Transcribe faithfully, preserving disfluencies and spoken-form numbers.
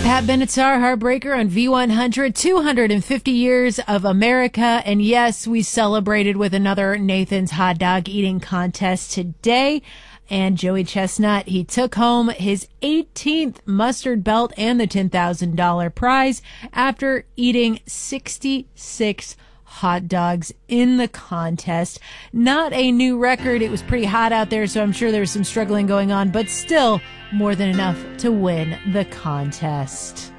Pat Benatar, Heartbreaker on V one hundred, two hundred fifty years of America. And yes, we celebrated with another Nathan's hot dog eating contest today. And Joey Chestnut, he took home his eighteenth mustard belt and the ten thousand dollars prize after eating sixty-six hot dogs in the contest. Not a new record. It was pretty hot out there, so I'm sure there was some struggling going on, but still more than enough to win the contest.